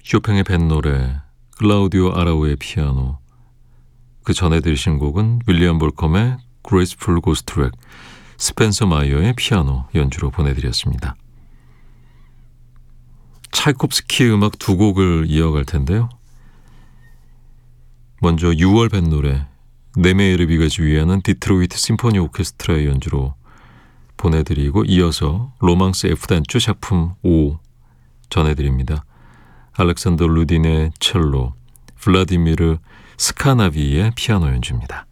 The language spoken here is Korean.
쇼팽의 뱃노래, 클라우디오 아라우의 피아노, 그 전에 들으신 곡은 윌리엄 볼컴의 Graceful Ghost Track, 스펜서 마이어의 피아노 연주로 보내드렸습니다. 차이콥스키의 음악 두 곡을 이어갈 텐데요. 먼저 6월 뱃노래, 네메예르비가 지휘하는 디트로이트 심포니 오케스트라의 연주로 보내드리고, 이어서 로망스 F단조 작품 5 전해드립니다. 알렉산더 루딘의 첼로, 블라디미르 스카나비의 피아노 연주입니다.